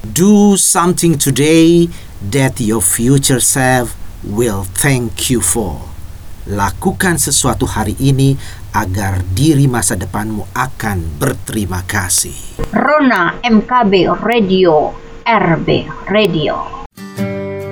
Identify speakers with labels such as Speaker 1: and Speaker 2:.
Speaker 1: Do something today that your future self will thank you for. Lakukan sesuatu hari ini agar diri masa depanmu akan berterima kasih.
Speaker 2: Rona MKB Radio, RB Radio.